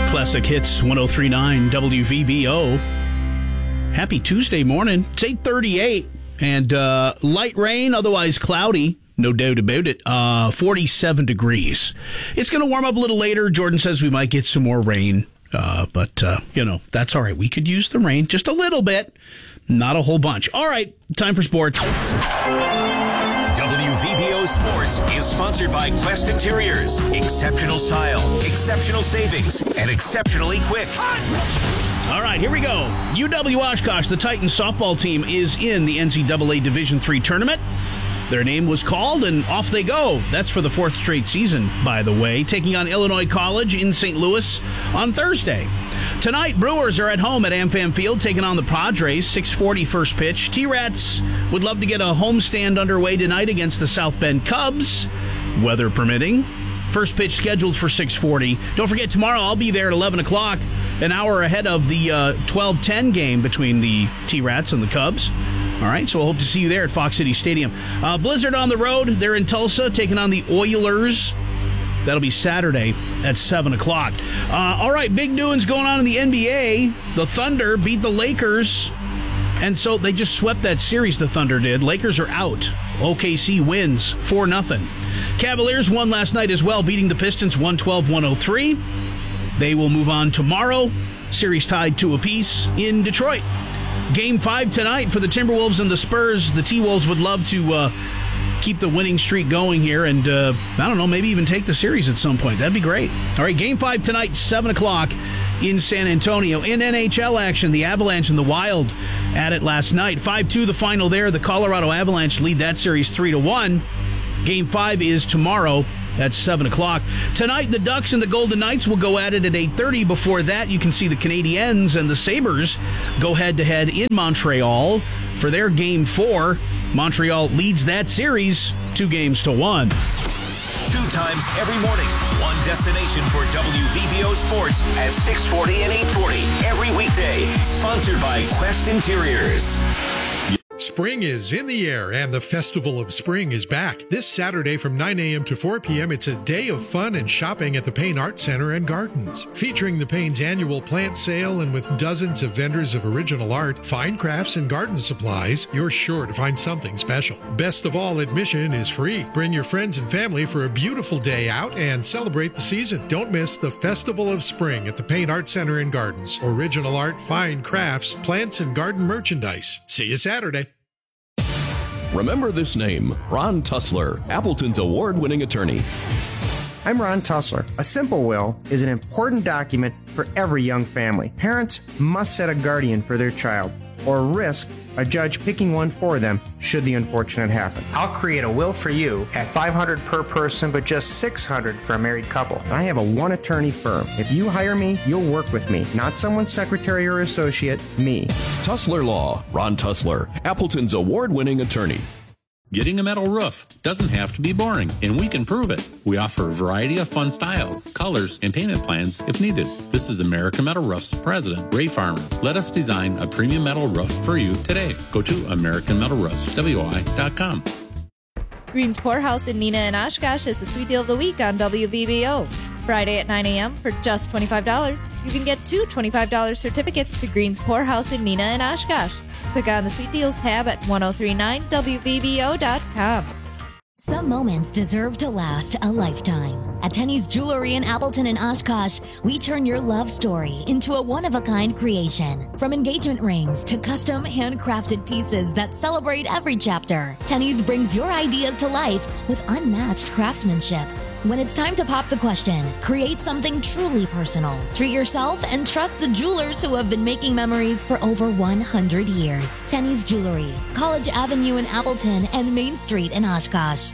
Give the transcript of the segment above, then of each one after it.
Classic Hits 103.9 WVBO. Happy Tuesday morning. It's 8:38 and light rain, otherwise cloudy. No doubt about it. 47 degrees. It's going to warm up a little later. Jordan says we might get some more rain. But that's all right. We could use the rain just a little bit, not a whole bunch. All right, time for sports. WVBO Sports is sponsored by Quest Interiors. Exceptional style, exceptional savings, and exceptionally quick. All right, here we go. UW Oshkosh, the Titans softball team, is in the NCAA Division III tournament. Their name was called, and off they go. That's for the fourth straight season, by the way, taking on Illinois College in St. Louis on Thursday. Tonight, Brewers are at home at AmFam Field, taking on the Padres, 6:40 first pitch. T-Rats would love to get a homestand underway tonight against the South Bend Cubs, weather permitting. First pitch scheduled for 6:40. Don't forget, tomorrow I'll be there at 11 o'clock, an hour ahead of the 12:10 game between the T-Rats and the Cubs. All right, so I hope to see you there at Fox City Stadium. Blizzard on the road. They're in Tulsa, taking on the Oilers. That'll be Saturday at 7 o'clock. All right, big doings going on in the NBA. The Thunder beat the Lakers, and so they just swept that series, the Thunder did. Lakers are out. OKC wins 4-0. Cavaliers won last night as well, beating the Pistons 112-103. They will move on tomorrow. Series tied 2 apiece in Detroit. Game 5 tonight for the Timberwolves and the Spurs. The T-Wolves would love to keep the winning streak going here and, maybe even take the series at some point. That'd be great. All right, Game 5 tonight, 7 o'clock in San Antonio. In NHL action, the Avalanche and the Wild at it last night. 5-2 the final there. The Colorado Avalanche lead that series 3-1. Game 5 is tomorrow at 7 o'clock. Tonight, the Ducks and the Golden Knights will go at it at 8:30. Before that, you can see the Canadiens and the Sabres go head-to-head in Montreal for their Game 4. Montreal leads that series 2-1. 2 times every morning. One destination for WVBO Sports at 6:40 and 8:40 every weekday. Sponsored by Quest Interiors. Spring is in the air, and the Festival of Spring is back. This Saturday from 9 a.m. to 4 p.m., it's a day of fun and shopping at the Payne Art Center and Gardens. Featuring the Payne's annual plant sale and with dozens of vendors of original art, fine crafts, and garden supplies, you're sure to find something special. Best of all, admission is free. Bring your friends and family for a beautiful day out and celebrate the season. Don't miss the Festival of Spring at the Payne Art Center and Gardens. Original art, fine crafts, plants, and garden merchandise. See you Saturday. Remember this name, Ron Tussler, Appleton's award-winning attorney. I'm Ron Tussler. A simple will is an important document for every young family. Parents must set a guardian for their child or risk a judge picking one for them should the unfortunate happen. I'll create a will for you at $500 per person, but just $600 for a married couple. I have a one-attorney firm. If you hire me, you'll work with me, not someone's secretary or associate, me. Tussler Law, Ron Tussler, Appleton's award-winning attorney. Getting a metal roof doesn't have to be boring, and we can prove it. We offer a variety of fun styles, colors, and payment plans if needed. This is American Metal Roof's president, Ray Farmer. Let us design a premium metal roof for you today. Go to AmericanMetalRoofs.com. Green's Poorhouse in Neenah and Oshkosh is the sweet deal of the week on WVBO. Friday at 9 a.m. for just $25, you can get 2 $25 certificates to Green's Poorhouse in Neenah and Oshkosh. Click on the Sweet Deals tab at 1039WVBO.com. Some moments deserve to last a lifetime. At Tenny's Jewelry in Appleton and Oshkosh, we turn your love story into a one-of-a-kind creation. From engagement rings to custom handcrafted pieces that celebrate every chapter, Tenny's brings your ideas to life with unmatched craftsmanship. When it's time to pop the question, create something truly personal. Treat yourself and trust the jewelers who have been making memories for over 100 years. Tenny's Jewelry, College Avenue in Appleton and Main Street in Oshkosh.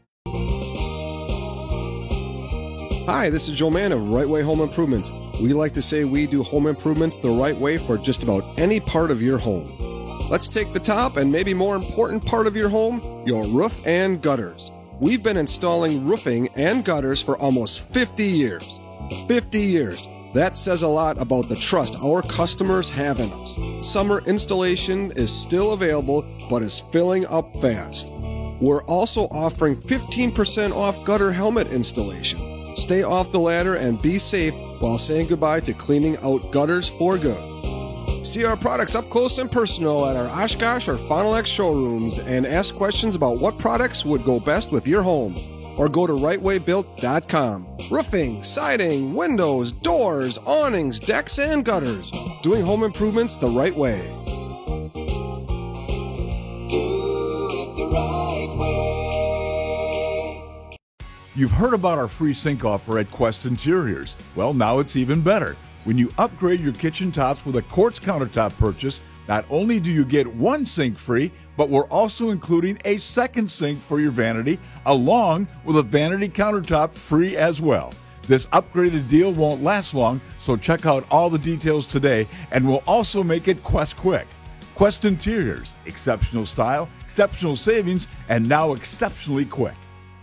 Hi, this is Joe Mann of Right Way Home Improvements. We like to say we do home improvements the right way for just about any part of your home. Let's take the top and maybe more important part of your home, your roof and gutters. We've been installing roofing and gutters for almost 50 years. 50 years. That says a lot about the trust our customers have in us. Summer installation is still available, but is filling up fast. We're also offering 15% off gutter helmet installation. Stay off the ladder and be safe while saying goodbye to cleaning out gutters for good. See our products up close and personal at our Oshkosh or Fond du Lac showrooms and ask questions about what products would go best with your home. Or go to rightwaybuilt.com. Roofing, siding, windows, doors, awnings, decks, and gutters. Doing home improvements the right way. You've heard about our free sink offer at Quest Interiors. Well, now it's even better. When you upgrade your kitchen tops with a quartz countertop purchase, not only do you get one sink free, but we're also including a second sink for your vanity, along with a vanity countertop free as well. This upgraded deal won't last long, so check out all the details today, and we'll also make it Quest Quick. Quest Interiors, exceptional style, exceptional savings, and now exceptionally quick.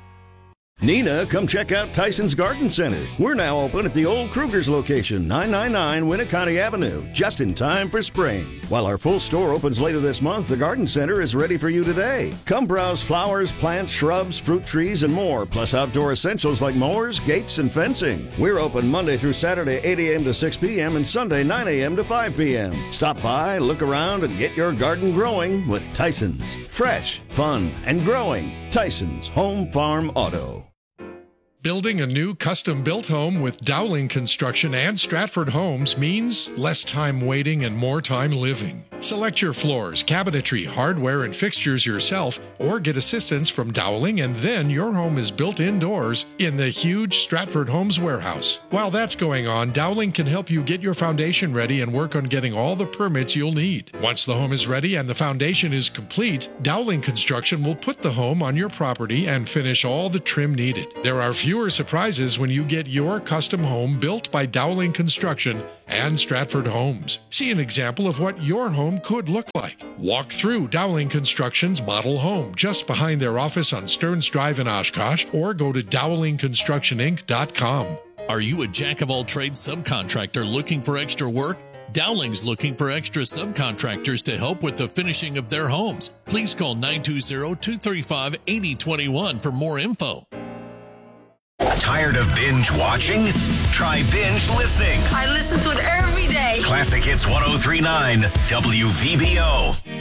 Nina, come check out Tyson's Garden Center. We're now open at the old Kruger's location, 999 Winneconne Avenue, just in time for spring. While our full store opens later this month, the Garden Center is ready for you today. Come browse flowers, plants, shrubs, fruit trees, and more, plus outdoor essentials like mowers, gates, and fencing. We're open Monday through Saturday, 8 a.m. to 6 p.m. and Sunday, 9 a.m. to 5 p.m. Stop by, look around, and get your garden growing with Tyson's. Fresh, fun, and growing. Tyson's Home Farm Auto. Building a new custom-built home with Dowling Construction and Stratford Homes means less time waiting and more time living. Select your floors, cabinetry, hardware, and fixtures yourself, or get assistance from Dowling, and then your home is built indoors in the huge Stratford Homes warehouse. While that's going on, Dowling can help you get your foundation ready and work on getting all the permits you'll need. Once the home is ready and the foundation is complete, Dowling Construction will put the home on your property and finish all the trim needed. There are fewer surprises when you get your custom home built by Dowling Construction and Stratford Homes. See an example of what your home could look like. Walk through Dowling Construction's model home just behind their office on Stearns Drive in Oshkosh, or go to dowlingconstructioninc.com. Are you a jack-of-all-trades subcontractor looking for extra work? Dowling's looking for extra subcontractors to help with the finishing of their homes. Please call 920-235-8021 for more info. Tired of binge watching? Try binge listening. I listen to it every day. Classic Hits 103.9 WVBO.